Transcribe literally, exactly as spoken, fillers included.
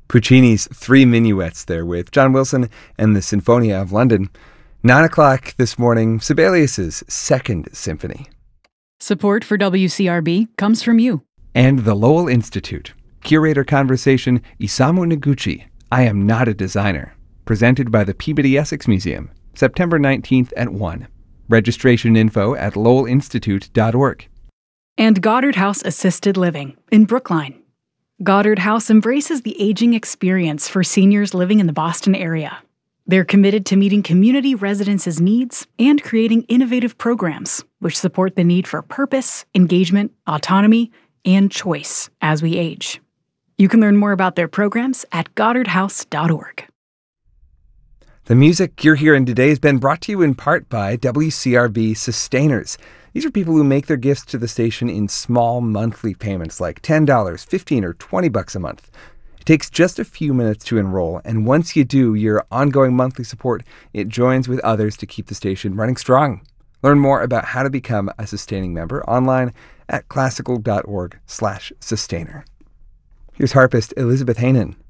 Puccini's Three Minuets there with John Wilson and the Sinfonia of London. Nine o'clock this morning, Sibelius's Second Symphony. Support for W C R B comes from you. And the Lowell Institute. Curator Conversation, Isamu Noguchi, I Am Not a Designer. Presented by the Peabody Essex Museum, September nineteenth at one. Registration info at lowell institute dot org. And Goddard House Assisted Living in Brookline. Goddard House embraces the aging experience for seniors living in the Boston area. They're committed to meeting community residents' needs and creating innovative programs which support the need for purpose, engagement, autonomy, and choice as we age. You can learn more about their programs at goddard house dot org. The music you're hearing today has been brought to you in part by W C R B Sustainers. These are people who make their gifts to the station in small monthly payments like ten dollars, fifteen dollars, or twenty bucks a month. It takes just a few minutes to enroll, and once you do, your ongoing monthly support, it joins with others to keep the station running strong. Learn more about how to become a sustaining member online at classical dot org slash sustainer. Here's harpist Elizabeth Hainan.